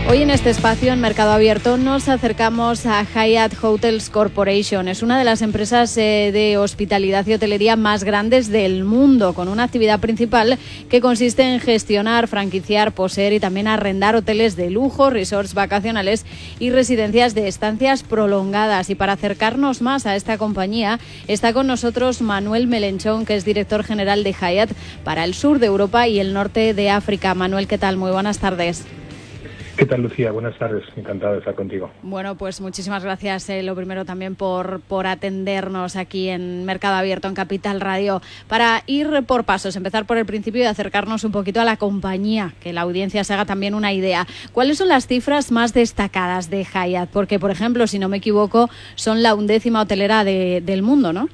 Hoy en este espacio, en Mercado Abierto, nos acercamos a Hyatt Hotels Corporation. Es una de las empresas de hospitalidad y hotelería más grandes del mundo, con una actividad principal que consiste en gestionar, franquiciar, poseer y también arrendar hoteles de lujo, resorts vacacionales y residencias de estancias prolongadas. Y para acercarnos más a esta compañía, está con nosotros Manuel Melenchón, que es director general de Hyatt para el sur de Europa y el norte de África. Manuel, ¿qué tal? Muy buenas tardes. ¿Qué tal, Lucía? Buenas tardes, encantado de estar contigo. Bueno, pues muchísimas gracias, lo primero también por atendernos aquí en Mercado Abierto, en Capital Radio. Para ir por pasos, empezar por el principio y acercarnos un poquito a la compañía, que la audiencia se haga también una idea. ¿Cuáles son las cifras más destacadas de Hyatt? Porque, por ejemplo, si no me equivoco, son la 11ª hotelera del mundo, ¿no?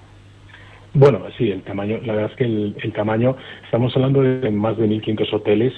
Bueno, sí, el tamaño, la verdad es que el tamaño, estamos hablando de más de 1.500 hoteles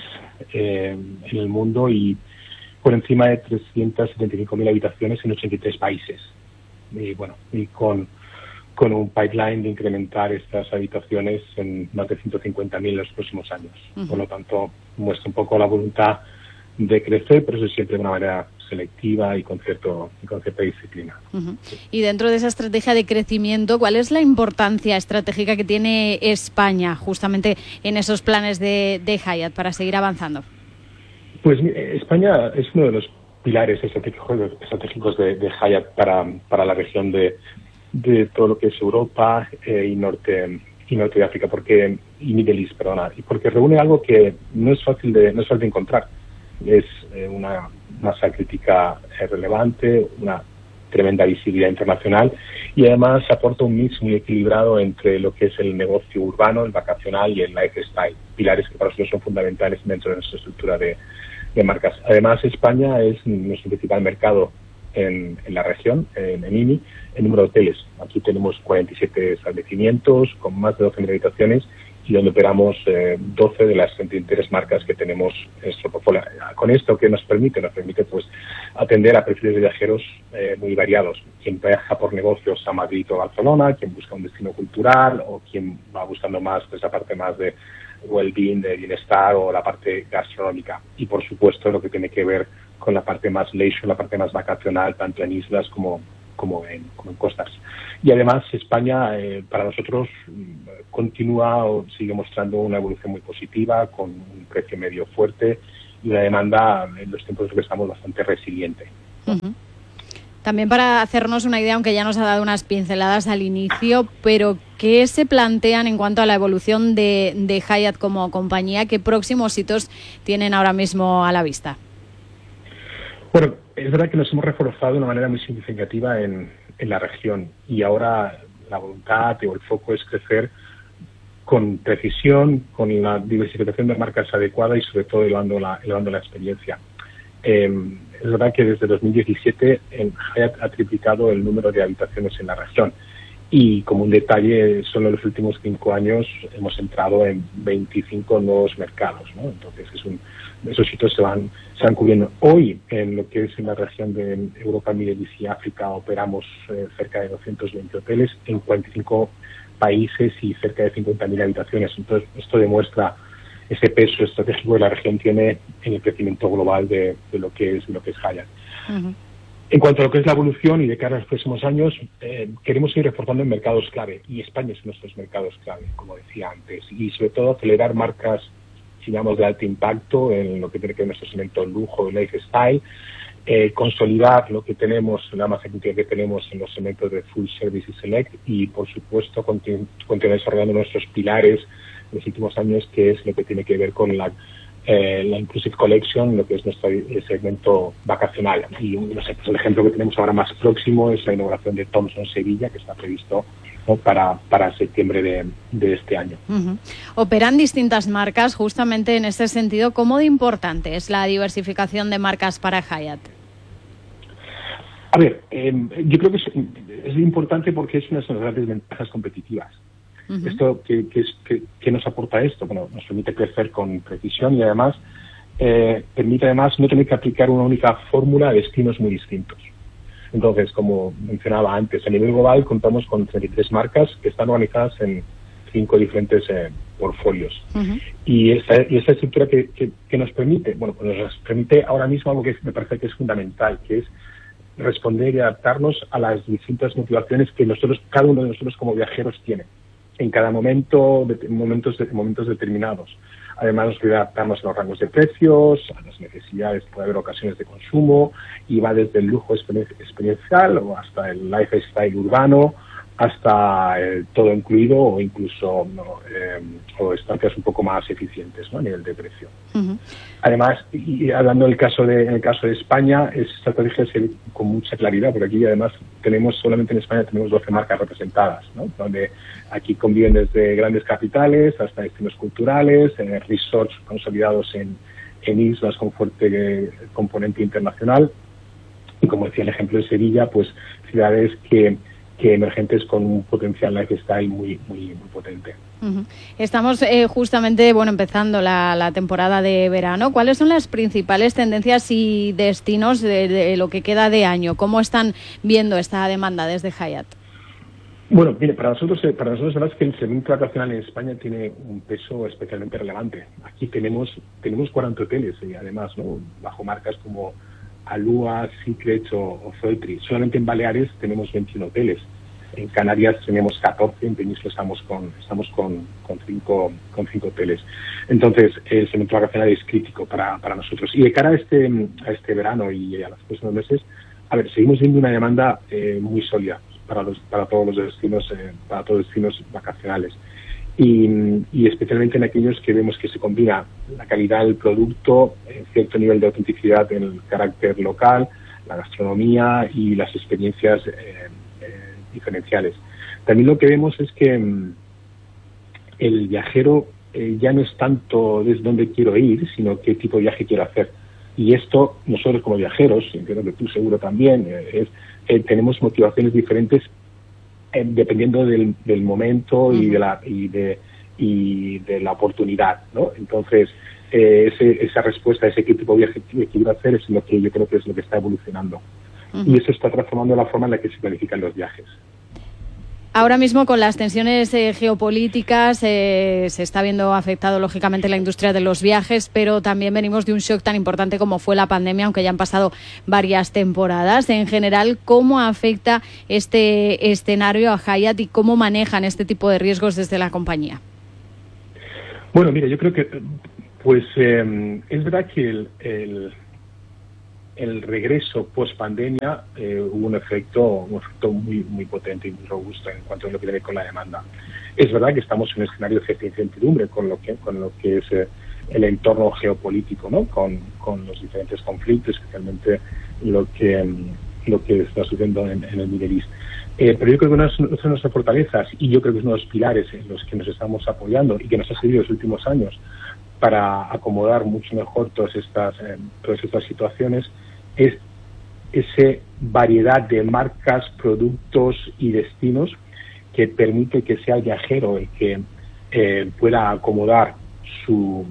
en el mundo y por encima de 375.000 habitaciones en 83 países. Y bueno, y con un pipeline de incrementar estas habitaciones en más de 150.000 en los próximos años. Por lo tanto, muestra un poco la voluntad de crecer, pero eso siempre de una manera selectiva y con cierta disciplina. Y dentro de esa estrategia de crecimiento, ¿cuál es la importancia estratégica que tiene España justamente en esos planes de Hyatt para seguir avanzando? Pues España es uno de los pilares estratégicos de Hyatt para la región de todo lo que es Europa y norte de África, y Middle East, y porque reúne algo que no es fácil de encontrar. Es una masa crítica relevante, una tremenda visibilidad internacional y además aporta un mix muy equilibrado entre lo que es el negocio urbano, el vacacional y el lifestyle, pilares que para nosotros son fundamentales dentro de nuestra estructura de marcas. Además, España es nuestro principal mercado en la región, en IMI, en número de hoteles. Aquí tenemos 47 establecimientos con más de 12.000 habitaciones y donde operamos 12 de las 33 marcas que tenemos en nuestro portfolio. Con esto, ¿qué nos permite? Nos permite pues atender a perfiles de viajeros muy variados. Quien viaja por negocios a Madrid o Barcelona, quien busca un destino cultural o quien va buscando más esa parte más de well-being, de bienestar o la parte gastronómica. Y por supuesto lo que tiene que ver con la parte más leisure, la parte más vacacional, tanto en islas como en costas. Y además España para nosotros continúa o sigue mostrando una evolución muy positiva, con un precio medio fuerte y una demanda en los tiempos en los que estamos bastante resiliente. También para hacernos una idea, aunque ya nos ha dado unas pinceladas al inicio, pero ¿qué se plantean en cuanto a la evolución de Hyatt como compañía? ¿Qué próximos hitos tienen ahora mismo a la vista? Bueno, es verdad que nos hemos reforzado de una manera muy significativa en la región y ahora la voluntad o el foco es crecer con precisión, con la diversificación de marcas adecuada y sobre todo elevando la experiencia. Es verdad que desde 2017 Hyatt ha triplicado el número de habitaciones en la región y como un detalle, solo en los últimos 5 años hemos entrado en 25 nuevos mercados, ¿no? Entonces esos hitos se van cubriendo. Hoy en lo que es en la región de Europa, Middle East y África operamos cerca de 220 hoteles en 45 países y cerca de 50.000 habitaciones. Entonces esto demuestra ese peso estratégico que la región tiene en el crecimiento global de lo que es Hyatt. En cuanto a lo que es la evolución y de cara a los próximos años, queremos ir reforzando en mercados clave, y España es uno de nuestros mercados clave, como decía antes, y sobre todo acelerar marcas, digamos, de alto impacto en lo que tiene que ver nuestro segmento lujo y lifestyle, consolidar lo que tenemos, la masa crítica que tenemos en los segmentos de full service y select, y por supuesto continuar desarrollando nuestros pilares en los últimos años, que es lo que tiene que ver con la Inclusive Collection, lo que es nuestro segmento vacacional. Y no sé, pues el ejemplo que tenemos ahora más próximo es la inauguración de Thompson Sevilla, que está previsto, ¿no?, para septiembre de este año. Operan distintas marcas justamente en este sentido. ¿Cómo de importante es la diversificación de marcas para Hyatt? A ver, yo creo que es importante porque es una de las grandes ventajas competitivas. Esto ¿qué nos aporta esto? Bueno, nos permite crecer con precisión y además permite además no tener que aplicar una única fórmula a destinos muy distintos. Entonces, como mencionaba antes, a nivel global contamos con 33 marcas que están organizadas en 5 diferentes portfolios. Y esta estructura que nos permite, bueno, pues nos permite ahora mismo algo que me parece que es fundamental, que es responder y adaptarnos a las distintas motivaciones que cada uno de nosotros como viajeros tiene en cada momento, momentos determinados. Además, nos puede adaptarnos a los rangos de precios, a las necesidades, puede haber ocasiones de consumo, y va desde el lujo experiencial o hasta el lifestyle urbano, hasta todo incluido o incluso o estancias un poco más eficientes, ¿no?, a nivel de precio. Además, y hablando en el caso de España, es estrategia con mucha claridad, porque aquí además solamente en España tenemos 12 marcas representadas, ¿no?, donde aquí conviven desde grandes capitales hasta destinos culturales, resorts consolidados en islas con fuerte componente internacional, y como decía el ejemplo de Sevilla, pues ciudades que emergentes con un potencial lifestyle muy potente. Estamos justamente empezando la temporada de verano. ¿Cuáles son las principales tendencias y destinos de lo que queda de año? ¿Cómo están viendo esta demanda desde Hyatt? Bueno, mire, para nosotros la verdad es que el segmento vacacional en España tiene un peso especialmente relevante. Aquí tenemos 40 hoteles y además, ¿no?, bajo marcas como Alua, Secret o Zoetry. Solamente en Baleares tenemos 21 hoteles. En Canarias tenemos 14, en Península estamos con 5 hoteles. Entonces, el segmento vacacional es crítico para nosotros. Y de cara a este verano y a los próximos meses, seguimos viendo una demanda muy sólida para todos los destinos vacacionales. Y especialmente en aquellos que vemos que se combina la calidad del producto, cierto nivel de autenticidad en el carácter local, la gastronomía y las experiencias diferenciales. También lo que vemos es que el viajero ya no es tanto desde dónde quiero ir, sino qué tipo de viaje quiero hacer. Y esto, nosotros como viajeros, entiendo que tú seguro también, tenemos motivaciones diferentes dependiendo del momento y de la oportunidad, ¿no? Entonces, esa respuesta a ese tipo de viaje que quiero hacer es lo que yo creo que es lo que está evolucionando. Y eso está transformando la forma en la que se planifican los viajes. Ahora mismo, con las tensiones geopolíticas, se está viendo afectado lógicamente la industria de los viajes, pero también venimos de un shock tan importante como fue la pandemia, aunque ya han pasado varias temporadas. En general, ¿cómo afecta este escenario a Hyatt y cómo manejan este tipo de riesgos desde la compañía? Bueno, mira, yo creo que es verdad que el regreso post-pandemia hubo un efecto muy potente y muy robusto en cuanto a lo que tiene con la demanda. Es verdad que estamos en un escenario de cierta incertidumbre con lo que es el entorno geopolítico, ¿no?, con los diferentes conflictos, especialmente lo que está sucediendo en el Middle East. Pero yo creo que una de nuestras fortalezas, y yo creo que es uno de los pilares en los que nos estamos apoyando y que nos ha servido en los últimos años para acomodar mucho mejor todas estas situaciones, es esa variedad de marcas, productos y destinos que permite que sea el viajero el que pueda acomodar sus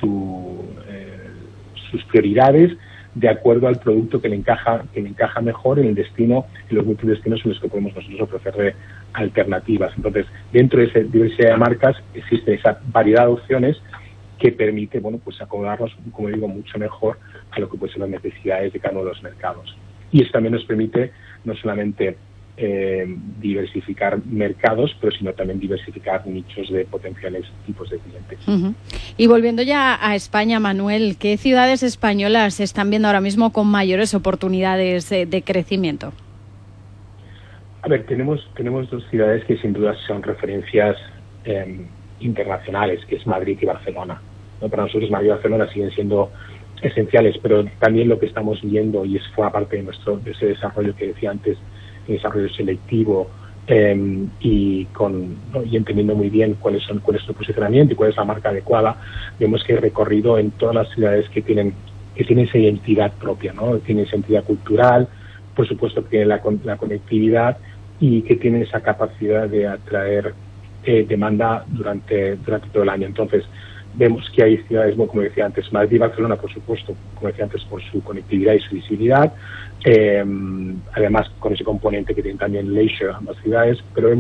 prioridades de acuerdo al producto que le encaja mejor en el destino, en los múltiples destinos en los que podemos nosotros ofrecerle alternativas. Entonces, dentro de esa diversidad de marcas existe esa variedad de opciones que permite, acomodarnos, como digo, mucho mejor a lo que pueden ser las necesidades de cada uno de los mercados. Y eso también nos permite no solamente diversificar mercados, pero sino también diversificar nichos de potenciales tipos de clientes. Y volviendo ya a España, Manuel, ¿qué ciudades españolas se están viendo ahora mismo con mayores oportunidades de crecimiento? A ver, tenemos dos ciudades que sin duda son referencias internacionales, que es Madrid y Barcelona. ¿No? Para nosotros Madrid y Barcelona siguen siendo esenciales, pero también lo que estamos viendo, y forma parte de ese desarrollo que decía antes, el desarrollo selectivo, y entendiendo muy bien cuál es su posicionamiento y cuál es la marca adecuada, vemos que hay recorrido en todas las ciudades que tienen esa identidad propia, ¿no? Tienen esa identidad cultural, por supuesto que tienen la conectividad y que tienen esa capacidad de atraer demanda durante todo el año. Entonces, vemos que hay ciudades, como decía antes, Madrid y Barcelona, por supuesto, como decía antes, por su conectividad y su visibilidad, además con ese componente que tienen también leisure ambas ciudades, pero vemos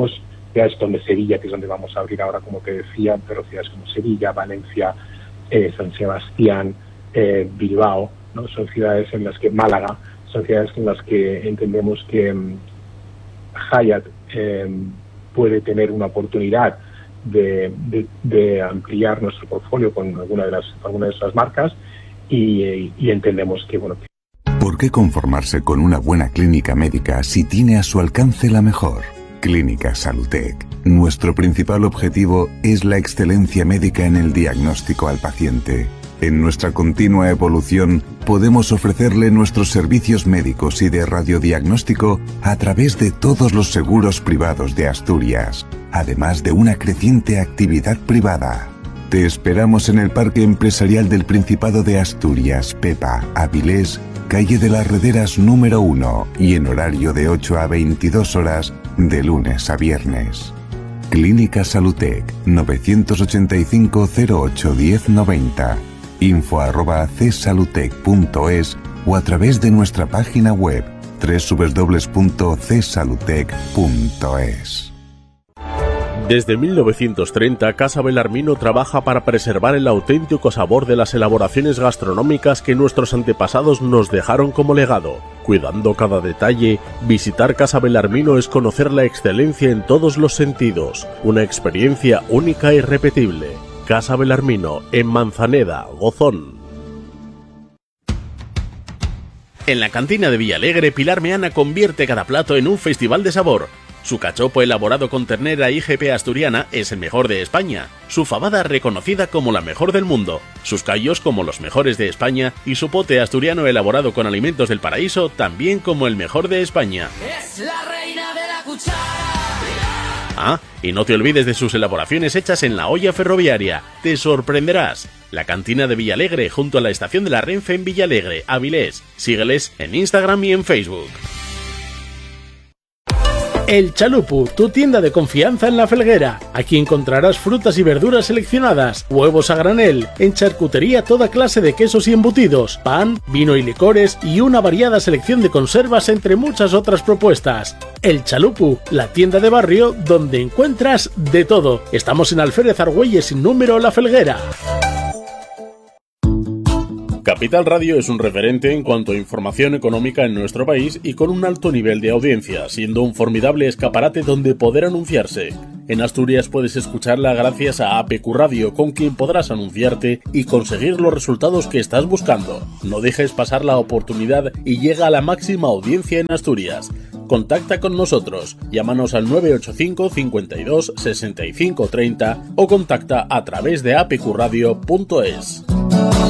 ciudades como Sevilla, que es donde vamos a abrir ahora, como te decía, pero ciudades como Sevilla, Valencia, San Sebastián, Bilbao, ¿no? Son ciudades en las que, Málaga, son ciudades en las que entendemos que Hyatt puede tener una oportunidad de ampliar nuestro portfolio con alguna de esas marcas y entendemos que, bueno. ¿Por qué conformarse con una buena clínica médica si tiene a su alcance la mejor? Clínica Salutec. Nuestro principal objetivo es la excelencia médica en el diagnóstico al paciente. En nuestra continua evolución, podemos ofrecerle nuestros servicios médicos y de radiodiagnóstico a través de todos los seguros privados de Asturias, además de una creciente actividad privada. Te esperamos en el Parque Empresarial del Principado de Asturias, Pepa, Avilés, calle de las Rederas número 1 y en horario de 8 a 22 horas de lunes a viernes. Clínica Salutec, 985 08 1090. info@csalutec.es o a través de nuestra página web www.csalutec.es. Desde 1930, Casa Belarmino trabaja para preservar el auténtico sabor de las elaboraciones gastronómicas que nuestros antepasados nos dejaron como legado. Cuidando cada detalle, visitar Casa Belarmino es conocer la excelencia en todos los sentidos, una experiencia única e irrepetible. Casa Belarmino, en Manzaneda, Gozón. En la cantina de Villalegre, Pilar Meana convierte cada plato en un festival de sabor. Su cachopo elaborado con ternera IGP asturiana es el mejor de España, su fabada reconocida como la mejor del mundo, sus callos como los mejores de España y su pote asturiano elaborado con alimentos del paraíso también como el mejor de España. Es la reina de la cuchara. Ah, y no te olvides de sus elaboraciones hechas en la olla ferroviaria. Te sorprenderás. La cantina de Villalegre junto a la estación de la Renfe en Villalegre, Avilés. Sígueles en Instagram y en Facebook. El Chalupu, tu tienda de confianza en La Felguera. Aquí encontrarás frutas y verduras seleccionadas, huevos a granel, en charcutería toda clase de quesos y embutidos, pan, vino y licores y una variada selección de conservas entre muchas otras propuestas. El Chalupu, la tienda de barrio donde encuentras de todo. Estamos en Alférez Argüelles sin número La Felguera. Capital Radio es un referente en cuanto a información económica en nuestro país y con un alto nivel de audiencia, siendo un formidable escaparate donde poder anunciarse. En Asturias puedes escucharla gracias a APQ Radio, con quien podrás anunciarte y conseguir los resultados que estás buscando. No dejes pasar la oportunidad y llega a la máxima audiencia en Asturias. Contacta con nosotros, llámanos al 985 52 65 30 o contacta a través de apqradio.es.